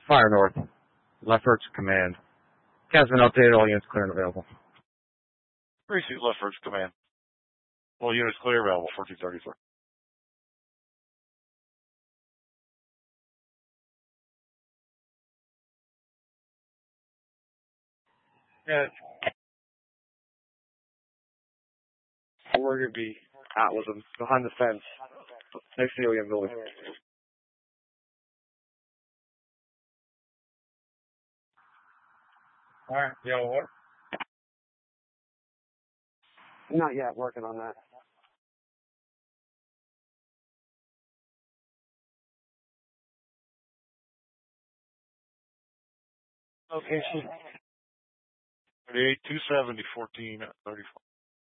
Fire north. Lefferts command. Has been updated. All units clear and available. Receive Lefferts command. All units clear, available. 1434. Yeah. We're going to be out with them behind the fence next to the OEM building. All right. Yellow what? Not yet. Working on that. Location. 38, 270, 14, 34.